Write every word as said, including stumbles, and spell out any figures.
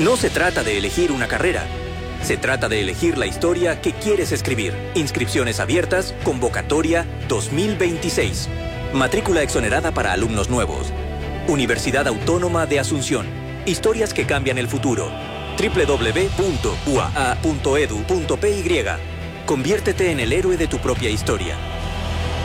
No se trata de elegir una carrera. Se trata de elegir la historia que quieres escribir. Inscripciones abiertas, convocatoria dos mil veintiséis. Matrícula exonerada para alumnos nuevos. Universidad Autónoma de Asunción. Historias que cambian el futuro. doble u doble u doble u punto u a a punto edu punto p y. Conviértete en el héroe de tu propia historia.